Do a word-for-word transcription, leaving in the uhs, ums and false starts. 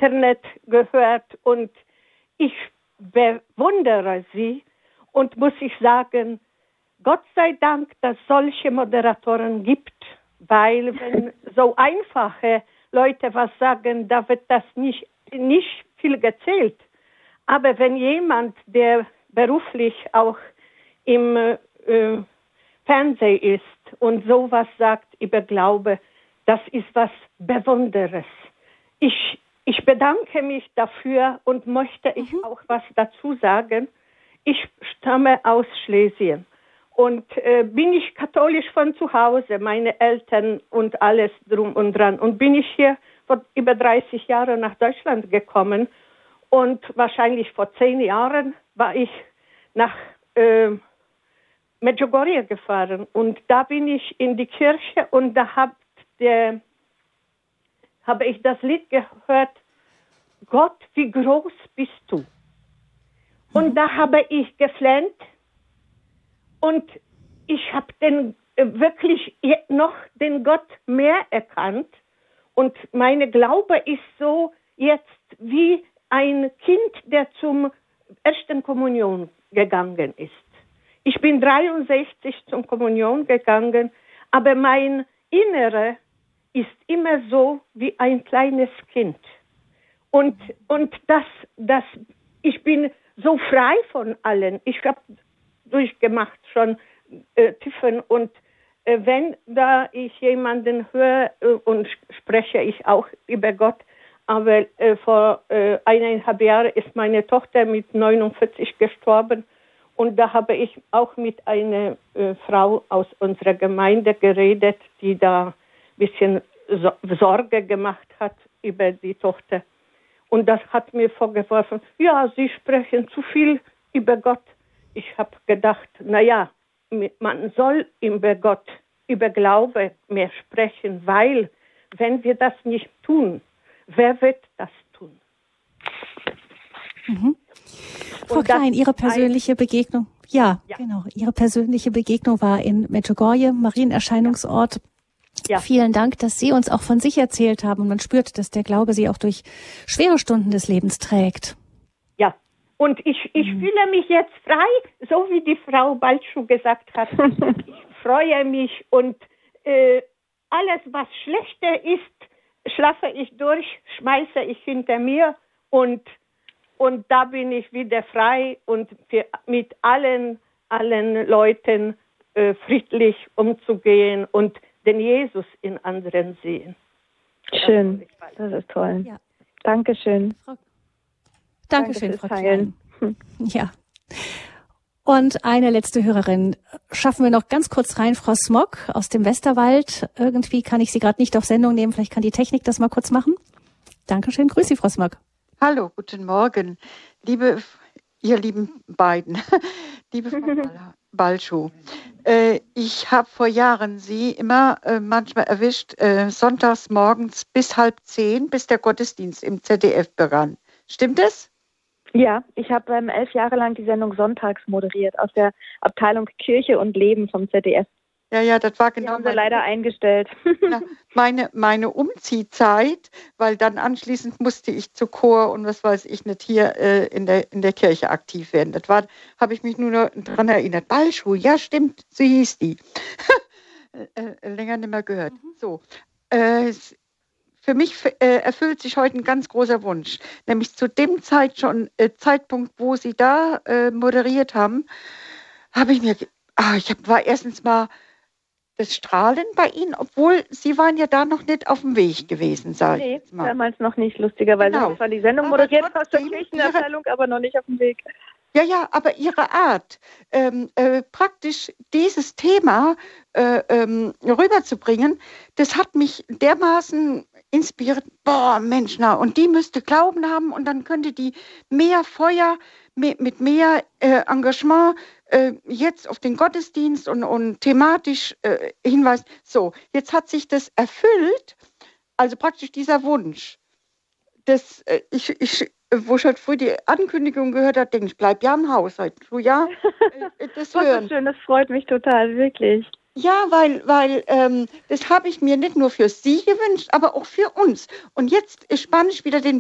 Internet gehört und ich bewundere sie und muss ich sagen, Gott sei Dank, dass es solche Moderatoren gibt, weil wenn so einfache Leute was sagen, da wird das nicht, nicht viel gezählt. Aber wenn jemand, der beruflich auch im äh, Fernsehen ist und sowas sagt über Glaube, das ist was Besonderes. Ich, ich bedanke mich dafür und möchte ich Mhm. auch was dazu sagen. Ich stamme aus Schlesien und äh, bin ich katholisch von zu Hause, meine Eltern und alles drum und dran. Und bin ich hier vor über dreißig Jahren nach Deutschland gekommen und wahrscheinlich vor zehn Jahren war ich nach äh, Medjugorje gefahren und da bin ich in die Kirche und da hab der, habe ich das Lied gehört, Gott, wie groß bist du? Und da habe ich geflennt und ich habe den äh, wirklich noch den Gott mehr erkannt und meine Glaube ist so jetzt wie ein Kind, der zum ersten Kommunion gegangen ist. Ich bin dreiundsechzig zum Kommunion gegangen, aber mein Innere ist immer so wie ein kleines Kind. Und, und das, das, ich bin so frei von allen. Ich habe durchgemacht schon äh, Tiefen und äh, wenn da ich jemanden höre äh, und spreche ich auch über Gott, aber äh, vor äh, eineinhalb Jahren ist meine Tochter mit neunundvierzig gestorben und da habe ich auch mit einer äh, Frau aus unserer Gemeinde geredet, die da ein bisschen so- Sorge gemacht hat über die Tochter. Und das hat mir vorgeworfen, ja, Sie sprechen zu viel über Gott. Ich habe gedacht, naja, man soll über Gott, über Glaube mehr sprechen, weil wenn wir das nicht tun, wer wird das tun? Mhm. Frau Klein, Ihre persönliche Begegnung, ja, ja, genau, Ihre persönliche Begegnung war in Medjugorje, Marienerscheinungsort. Ja. Vielen Dank, dass Sie uns auch von sich erzählt haben und man spürt, dass der Glaube Sie auch durch schwere Stunden des Lebens trägt. Ja, und ich, ich mhm. fühle mich jetzt frei, so wie die Frau Balschuh gesagt hat. Ich freue mich und äh, alles, was schlechter ist, schlafe ich durch, schmeiße ich hinter mir und, und da bin ich wieder frei und für, mit allen, allen Leuten äh, friedlich umzugehen und den Jesus in anderen sehen. Schön, das ist toll. Ja. Dankeschön. Frau, Dankeschön, Danke Frau Klein. Ja. Und eine letzte Hörerin. Schaffen wir noch ganz kurz rein, Frau Smok aus dem Westerwald. Irgendwie kann ich Sie gerade nicht auf Sendung nehmen. Vielleicht kann die Technik das mal kurz machen. Dankeschön. Grüß Sie, Frau Smok. Hallo, guten Morgen. Liebe, ihr lieben beiden. Liebe Frau Balschuh. Äh, ich habe vor Jahren Sie immer äh, manchmal erwischt, äh, sonntags morgens bis halb zehn, bis der Gottesdienst im Z D F begann. Stimmt es? Ja, ich habe ähm, elf Jahre lang die Sendung sonntags moderiert aus der Abteilung Kirche und Leben vom Z D F. Ja, ja, das war genau. Die haben sie leider um- eingestellt. Ja, meine, meine Umziehzeit, weil dann anschließend musste ich zu Chor und was weiß ich nicht hier äh, in der in der Kirche aktiv werden. Das war, habe ich mich nur noch dran erinnert. Balschuh, ja stimmt, so hieß die. äh, länger nicht mehr gehört. Mhm. So, äh, für mich äh, erfüllt sich heute ein ganz großer Wunsch, nämlich zu dem Zeit schon äh, Zeitpunkt, wo Sie da äh, moderiert haben, habe ich mir, ah, ich hab, war erstens mal das Strahlen bei Ihnen, obwohl Sie waren ja da noch nicht auf dem Weg gewesen, sage nee, ich jetzt mal. Damals noch nicht, lustigerweise. Genau. Ich war die Sendung aber moderiert aus der Kirchenabteilung, aber noch nicht auf dem Weg. Ja, ja, aber Ihre Art, ähm, äh, praktisch dieses Thema äh, ähm, rüberzubringen, das hat mich dermaßen inspiriert. Boah, Mensch, na, und die müsste Glauben haben und dann könnte die mehr Feuer, mehr, mit mehr äh, Engagement äh, jetzt auf den Gottesdienst und, und thematisch äh, hinweisen. So, jetzt hat sich das erfüllt, also praktisch dieser Wunsch. Das, äh, ich, ich, wo ich halt früh die Ankündigung gehört habe, denke ich, bleib ja im Haus heute. Du ja, äh, das hören. Das ist schön, das freut mich total, wirklich. Ja, weil, weil ähm, das habe ich mir nicht nur für Sie gewünscht, aber auch für uns. Und jetzt spanne ich wieder den